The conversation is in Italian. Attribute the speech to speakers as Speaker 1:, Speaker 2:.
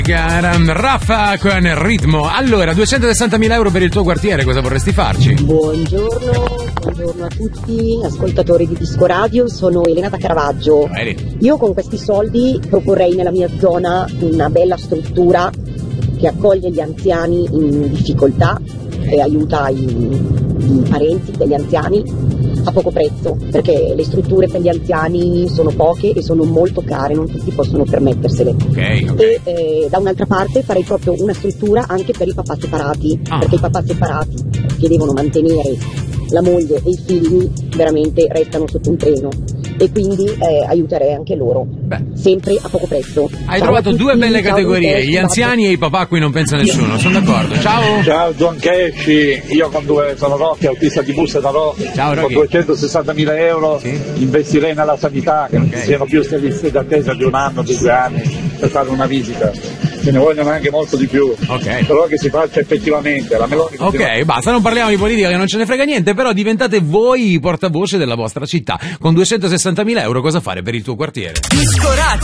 Speaker 1: Raffa con Ritmo. Allora, 260.000 euro per il tuo quartiere, cosa vorresti farci?
Speaker 2: Buongiorno a tutti, ascoltatori di Disco Radio, sono Elena da Caravaggio. Io con questi soldi proporrei nella mia zona una bella struttura che accoglie gli anziani in difficoltà e aiuta i parenti degli anziani a poco prezzo, perché le strutture per gli anziani sono poche e sono molto care, non tutti possono permettersele.
Speaker 1: Okay.
Speaker 2: E da un'altra parte farei proprio una struttura anche per i papà separati, perché i papà separati che devono mantenere la moglie e i figli veramente restano sotto un treno, e quindi aiuterei anche loro. Sempre a poco prezzo.
Speaker 1: Hai trovato due belle categorie, gli anziani e i papà a cui non pensa nessuno. Sono d'accordo.
Speaker 3: Ciao John Casci, io sono Rocchi, autista di bus da Rocchi.
Speaker 1: Ciao,
Speaker 3: con 260.000 euro investirei nella sanità, che non ci siano più queste liste d'attesa di un anno, di 2 anni per fare una visita. Ce ne vogliono anche molto di più, però che si faccia effettivamente. La Meloni
Speaker 1: basta, non parliamo di politica che non ce ne frega niente, però diventate voi i portavoce della vostra città. Con 260.000 euro cosa fare per il tuo quartiere?